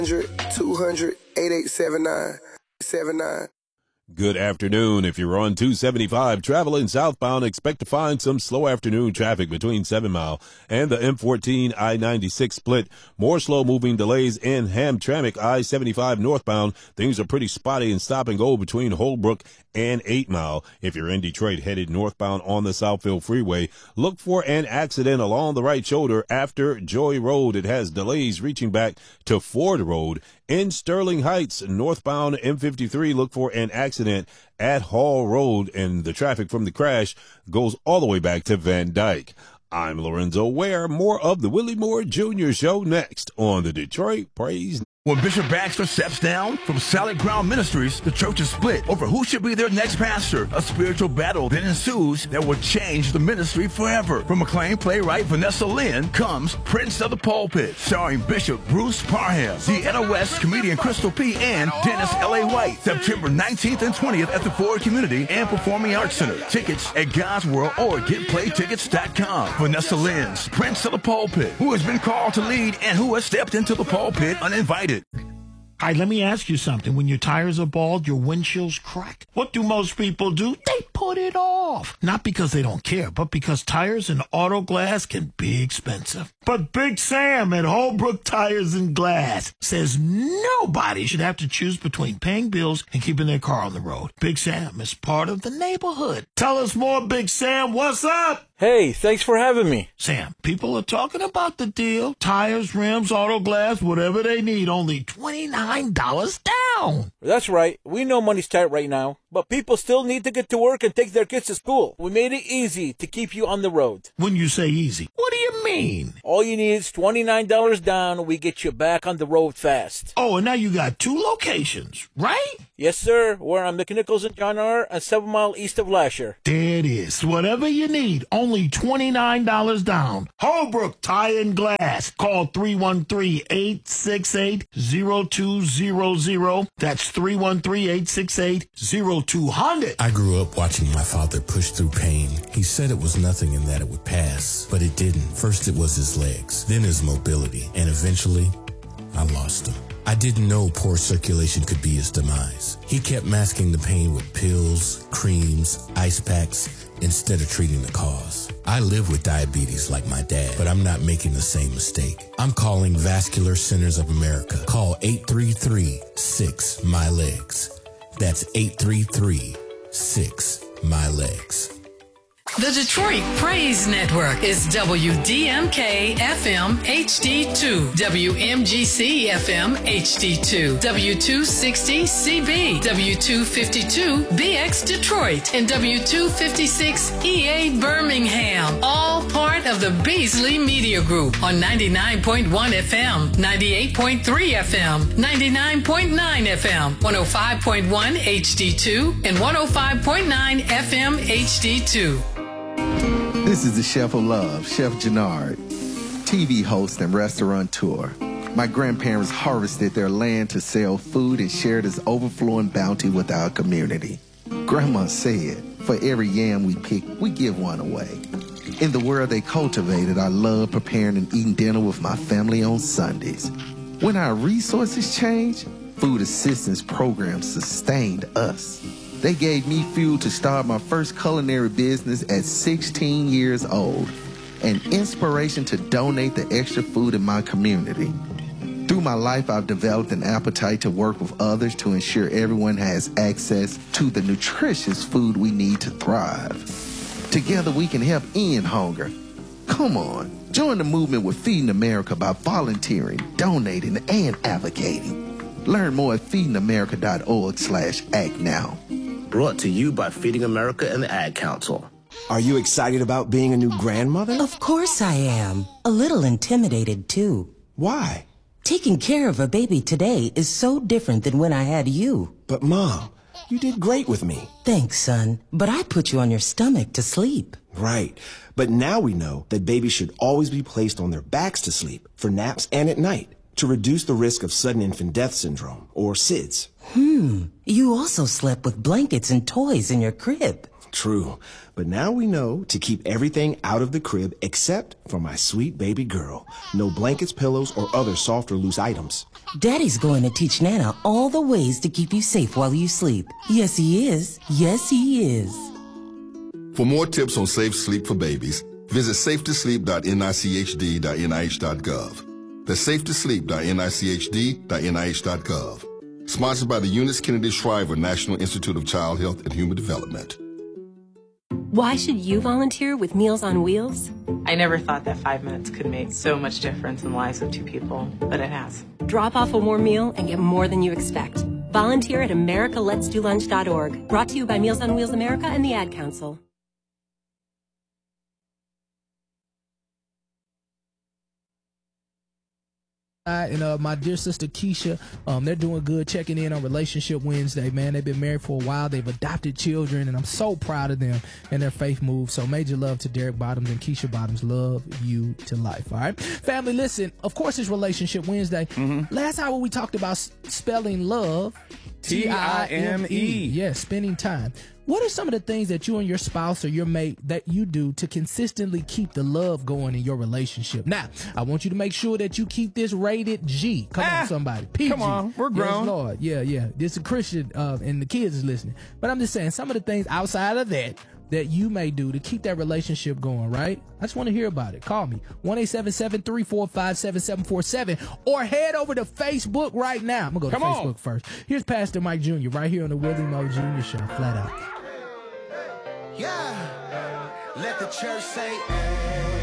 200 8879 Good afternoon. If you're on 275 traveling southbound, expect to find some slow afternoon traffic between 7 Mile and the M14 I-96 split. More slow-moving delays in Hamtramck I-75 northbound. Things are pretty spotty and stop and go between Holbrook and 8 Mile. If you're in Detroit headed northbound on the Southfield Freeway, look for an accident along the right shoulder after Joy Road. It has delays reaching back to Ford Road. In Sterling Heights, northbound M53, look for an accident at Hall Road, and the traffic from the crash goes all the way back to Van Dyke. I'm Lorenzo Ware. More of the Willie Moore Jr. Show next on the Detroit Praise. When Bishop Baxter steps down from Solid Ground Ministries, the church is split over who should be their next pastor. A spiritual battle then ensues that will change the ministry forever. From acclaimed playwright Vanessa Lynn comes Prince of the Pulpit, starring Bishop Bruce Parham, Deanna West, comedian Crystal P., and Dennis L.A. White. September 19th and 20th at the Ford Community and Performing Arts Center. Tickets at God's World or GetPlayTickets.com. Vanessa Lynn's Prince of the Pulpit, who has been called to lead and who has stepped into the pulpit uninvited. All right, let me ask you something. When your tires are bald, your windshield's cracked. What do most people do? They put it off. Not because they don't care, but because tires and auto glass can be expensive. But Big Sam at Holbrook Tires and Glass says nobody should have to choose between paying bills and keeping their car on the road. Big Sam is part of the neighborhood. Tell us more, Big Sam. What's up? Hey, thanks for having me. Sam, people are talking about the deal. Tires, rims, auto glass, whatever they need, only $29 down. That's right. We know money's tight right now, but people still need to get to work and take their kids to school. We made it easy to keep you on the road. When you say easy, what do you mean? All you need is $29 down. We get you back on the road fast. Oh, and now you got 2 locations, right? Yes, sir. We're on McNichols and John R. and 7 Mile east of Lasher. There it is. Whatever you need, only $29 down. Holbrook Tire and Glass. Call 313-868-0200. That's 313-868-0200. I grew up watching my father push through pain. He said it was nothing and that it would pass, but it didn't. First it was his legs, then his mobility, and eventually I lost him. I didn't know poor circulation could be his demise. He kept masking the pain with pills, creams, ice packs, instead of treating the cause. I live with diabetes like my dad, but I'm not making the same mistake. I'm calling Vascular Centers of America. Call 833-6-MY-LEGS. That's 833-6-MY-LEGS. The Detroit Praise Network is WDMK FM HD2, WMGC FM HD2, W260 CB, W252 BX Detroit, and W256 EA Birmingham, all part of the Beasley Media Group on 99.1 FM, 98.3 FM, 99.9 FM, 105.1 HD2, and 105.9 FM HD2. This is the Chef of Love, Chef Jannard, TV host and restaurateur. My grandparents harvested their land to sell food and share this overflowing bounty with our community. Grandma said, for every yam we pick, we give one away. In the world they cultivated, I love preparing and eating dinner with my family on Sundays. When our resources changed, food assistance programs sustained us. They gave me fuel to start my first culinary business at 16 years old, and inspiration to donate the extra food in my community. Through my life, I've developed an appetite to work with others to ensure everyone has access to the nutritious food we need to thrive. Together, we can help end hunger. Come on, join the movement with Feeding America by volunteering, donating, and advocating. Learn more at feedingamerica.org/act now. Brought to you by Feeding America and the Ad Council. Are you excited about being a new grandmother? Of course I am. A little intimidated, too. Why? Taking care of a baby today is so different than when I had you. But, Mom, you did great with me. Thanks, son. But I put you on your stomach to sleep. Right. But now we know that babies should always be placed on their backs to sleep, for naps and at night, to reduce the risk of sudden infant death syndrome, or SIDS. You also slept with blankets and toys in your crib. True. But now we know to keep everything out of the crib except for my sweet baby girl. No blankets, pillows, or other soft or loose items. Daddy's going to teach Nana all the ways to keep you safe while you sleep. Yes, he is. Yes, he is. For more tips on safe sleep for babies, visit safetosleep.nichd.nih.gov. That's safetosleep.nichd.nih.gov. Sponsored by the Eunice Kennedy Shriver National Institute of Child Health and Human Development. Why should you volunteer with Meals on Wheels? I never thought that 5 minutes could make so much difference in the lives of two people, but it has. Drop off a warm meal and get more than you expect. Volunteer at americaletsdolunch.org. Brought to you by Meals on Wheels America and the Ad Council. And my dear sister Keisha, they're doing good, checking in on Relationship Wednesday, man. They've been married for a while. They've adopted children, and I'm so proud of them and their faith move. So major love to Derek Bottoms and Keisha Bottoms. Love you to life, all right? Family, listen, of course it's Relationship Wednesday. Last hour we talked about spelling love. Time. Yeah, spending time. What are some of the things that you and your spouse or your mate that you do to consistently keep the love going in your relationship? Now, I want you to make sure that you keep this rated G. Come on, somebody. PG. Come on, we're grown. Yes, Lord. Yeah. This is a Christian, and the kids is listening. But I'm just saying, some of the things outside of that you may do to keep that relationship going, right? I just want to hear about it. Call me, 1-877-345-7747, or head over to Facebook right now. I'm going to go to Facebook first. Here's Pastor Mike Jr. right here on the Willie Moe Jr. Show, flat out. Yeah, let the church say,